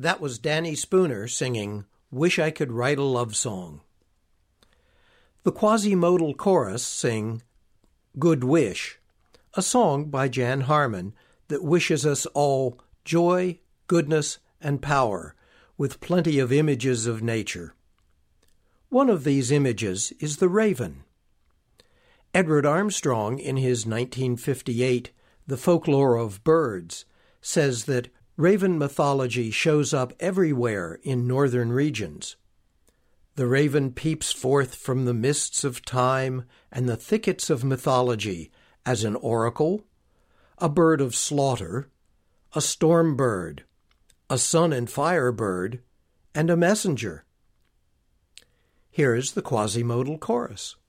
That was Danny Spooner singing Wish I Could Write a Love Song. The quasi-modal chorus sing Good Wish, a song by Jan Harmon that wishes us all joy, goodness, and power, with plenty of images of nature. One of these images is the raven. Edward Armstrong, in his 1958 The Folklore of Birds, says that raven mythology shows up everywhere in northern regions. The raven peeps forth from the mists of time and the thickets of mythology as an oracle, a bird of slaughter, a storm bird, a sun and fire bird, and a messenger. Here is the quasi-modal chorus.